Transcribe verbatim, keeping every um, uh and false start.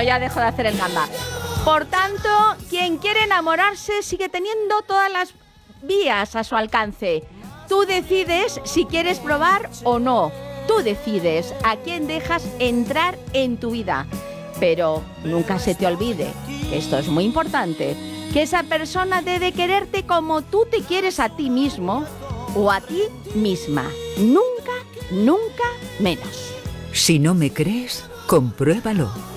ya dejo de hacer el gamba. Por tanto, quien quiere enamorarse sigue teniendo todas las vías a su alcance. Tú decides si quieres probar o no. Tú decides a quién dejas entrar en tu vida. Pero nunca se te olvide, que esto es muy importante, que esa persona debe quererte como tú te quieres a ti mismo o a ti misma. Nunca, nunca menos. Si no me crees, compruébalo.